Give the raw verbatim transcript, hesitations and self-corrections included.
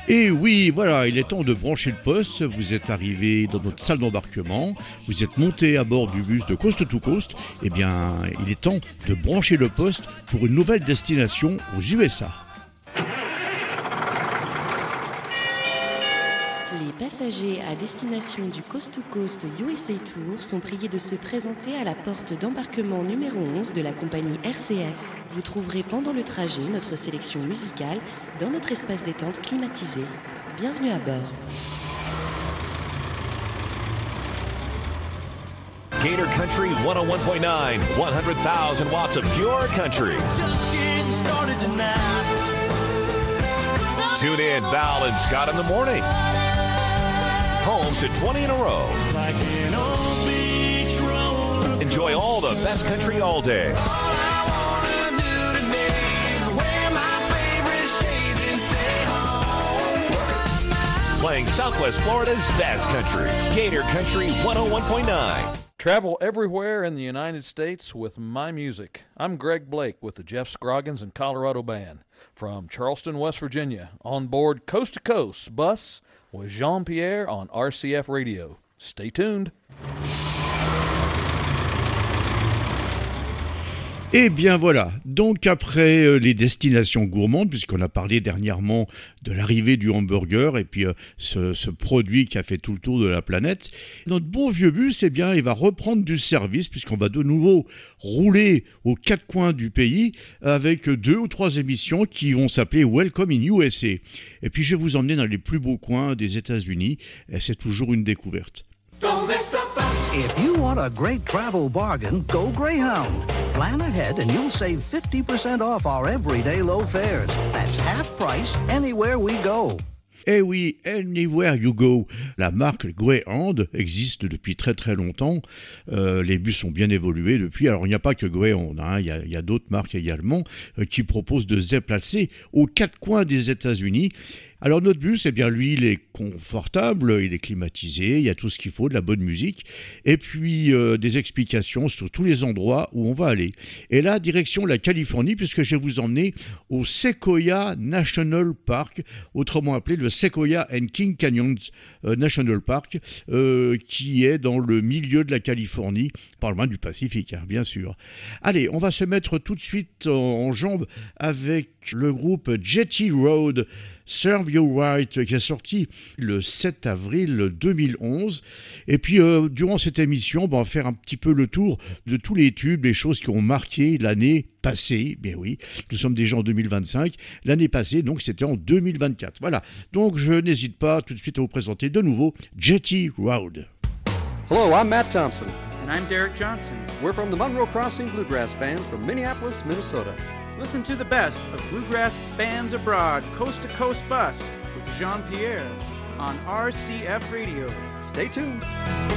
Et oui, voilà, il est temps de brancher le poste. Vous êtes arrivé dans notre salle d'embarquement, vous êtes monté à bord du bus de Coast to Coast. Eh bien, il est temps de brancher le poste pour une nouvelle destination aux U S A. Les passagers à destination du Coast to Coast U S A Tour sont priés de se présenter à la porte d'embarquement numéro onze de la compagnie R C F. Vous trouverez pendant le trajet notre sélection musicale dans notre espace détente climatisé. Bienvenue à bord. Gator Country one oh one point nine, one hundred thousand watts of pure country. Just getting started tonight. Tune in, Val and Scott in the morning. Home to twenty in a row. Like an old beach roller. Enjoy all the best country all day. All I wanna do today is wear my favorite shades and stay home. Playing Southwest Florida's best country. Gator Country one oh one point nine. Travel everywhere in the United States with my music. I'm Greg Blake with the Jeff Scroggins and Colorado Band from Charleston, West Virginia, on board Coast to Coast bus with Jean-Pierre on R C F Radio. Stay tuned. Et bien voilà, donc après euh, les destinations gourmandes, puisqu'on a parlé dernièrement de l'arrivée du hamburger et puis euh, ce, ce produit qui a fait tout le tour de la planète, notre bon vieux bus, eh bien, il va reprendre du service puisqu'on va de nouveau rouler aux quatre coins du pays avec deux ou trois émissions qui vont s'appeler Welcome in U S A. Et puis je vais vous emmener dans les plus beaux coins des États-Unis et c'est toujours une découverte. Don't miss the bus. If you want a great travel bargain, go Greyhound. Plan ahead and you'll save fifty percent off our everyday low fares. That's half price anywhere we go. Eh oui, Anywhere You Go. La marque Greyhound existe depuis très très longtemps. Euh, les bus ont bien évolué depuis. Alors il n'y a pas que Greyhound, hein. il y a, il y a d'autres marques également euh, qui proposent de se déplacer aux quatre coins des États-Unis. Alors notre bus, eh bien lui, il est confortable, il est climatisé, il y a tout ce qu'il faut, de la bonne musique, et puis euh, des explications sur tous les endroits où on va aller. Et là, direction la Californie, puisque je vais vous emmener au Sequoia National Park, autrement appelé le Sequoia and King Canyons euh, National Park, euh, qui est dans le milieu de la Californie, pas loin du Pacifique, hein, bien sûr. Allez, on va se mettre tout de suite en, en jambes avec le groupe Jetty Road, Serve You Right, qui est sorti le sept avril deux mille onze. Et puis, euh, durant cette émission, ben, on va faire un petit peu le tour de tous les tubes, les choses qui ont marqué l'année passée. Bien oui, nous sommes déjà en deux mille vingt-cinq. L'année passée, donc, c'était en deux mille vingt-quatre. Voilà. Donc, je n'hésite pas tout de suite à vous présenter de nouveau Jetty Road. Hello, I'm Matt Thompson. And I'm Derek Johnson. We're from the Monroe Crossing Bluegrass Band from Minneapolis, Minnesota. Listen to the best of bluegrass bands abroad, Coast to Coast Bus with Jean-Pierre on R C F Radio. Stay tuned.